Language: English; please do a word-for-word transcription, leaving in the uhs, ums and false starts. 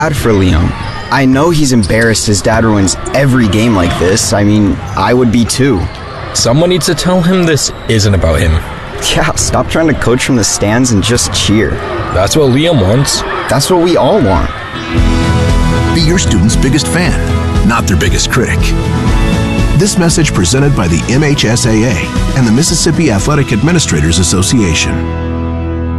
Bad for Liam. I know he's embarrassed his dad ruins every game like this. I mean, I would be too. Someone needs to tell him this isn't about him. Yeah, stop trying to coach from the stands and just cheer. That's what Liam wants. That's what we all want. Be your student's biggest fan, not their biggest critic. This message presented by the M H S A A and the Mississippi Athletic Administrators Association.